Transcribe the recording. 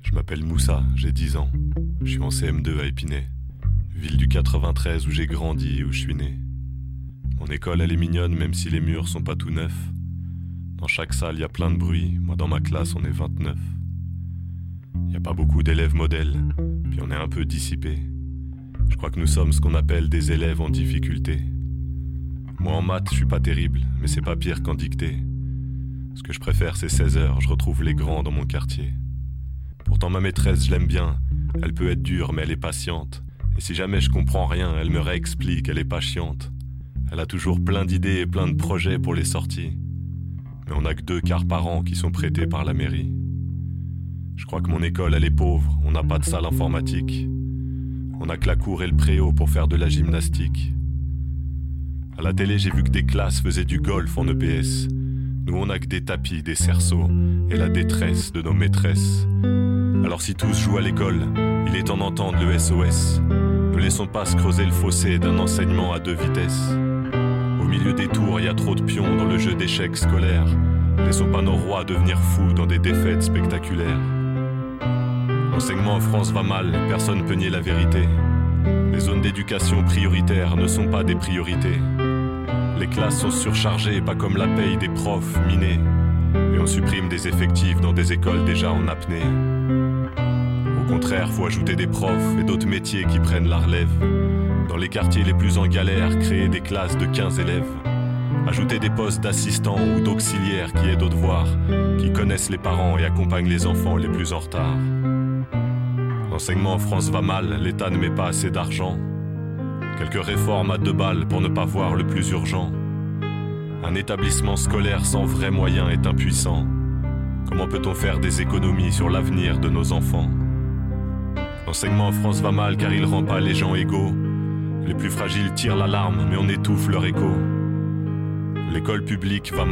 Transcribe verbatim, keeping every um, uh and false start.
Je m'appelle Moussa, j'ai dix ans. Je suis en C M deux à Épinay, ville du quatre-vingt-treize où j'ai grandi et où je suis né. Mon école, elle est mignonne même si les murs sont pas tout neufs. Dans chaque salle, il y a plein de bruit. Moi, dans ma classe, on est vingt-neuf. Il n'y a pas beaucoup d'élèves modèles, puis on est un peu dissipés. Je crois que nous sommes ce qu'on appelle des élèves en difficulté. Moi, en maths, je suis pas terrible, mais c'est pas pire qu'en dictée. Ce que je préfère, c'est seize heures, je retrouve les grands dans mon quartier. Pourtant, ma maîtresse, je l'aime bien. Elle peut être dure, mais elle est patiente. Et si jamais je comprends rien, elle me réexplique, elle est pas chiante. Elle a toujours plein d'idées et plein de projets pour les sorties. Mais on n'a que deux quarts par an qui sont prêtés par la mairie. Je crois que mon école, elle est pauvre, on n'a pas de salle informatique. On a que la cour et le préau pour faire de la gymnastique. À la télé, j'ai vu que des classes faisaient du golf en E P S. Nous, on a que des tapis, des cerceaux et la détresse de nos maîtresses. Alors si tous jouent à l'école, il est temps d'entendre le S O S. Ne laissons pas se creuser le fossé d'un enseignement à deux vitesses. Au milieu des tours, il y a trop de pions dans le jeu d'échecs scolaires. Laissons pas nos rois devenir fous dans des défaites spectaculaires. L'enseignement en France va mal, personne peut nier la vérité. Les zones d'éducation prioritaires ne sont pas des priorités. Les classes sont surchargées, pas comme la paye des profs minés. Et on supprime des effectifs dans des écoles déjà en apnée. Au contraire, faut ajouter des profs et d'autres métiers qui prennent la relève. Dans les quartiers les plus en galère, créer des classes de quinze élèves. Ajouter des postes d'assistants ou d'auxiliaires qui aident aux devoirs, qui connaissent les parents et accompagnent les enfants les plus en retard. L'enseignement en France va mal, l'État ne met pas assez d'argent. Quelques réformes à deux balles pour ne pas voir le plus urgent. Un établissement scolaire sans vrais moyens est impuissant. Comment peut-on faire des économies sur l'avenir de nos enfants ? L'enseignement en France va mal car il rend pas les gens égaux. Les plus fragiles tirent l'alarme mais on étouffe leur écho. L'école publique va mal.